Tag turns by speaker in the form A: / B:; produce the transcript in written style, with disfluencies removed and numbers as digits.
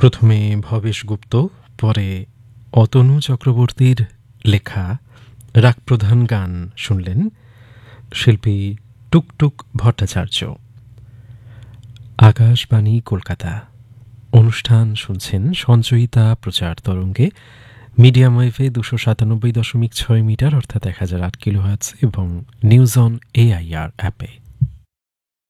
A: প্রথমে ভবেশ গুপ্ত, পরে অতনু চক্রবর্তীর লেখা রাগপ্রধান গান শুনলেন শিল্পী টুকটুক ভট্টাচার্য। আকাশবাণী কলকাতা, অনুষ্ঠান শুনছেন সঞ্চয়িতা প্রচার তরঙ্গে, মিডিয়াম ওয়েভে 297.6 মিটার অর্থাৎ 1008 কিলোহার্টজ এবং নিউজ অন এআইআর অ্যাপে।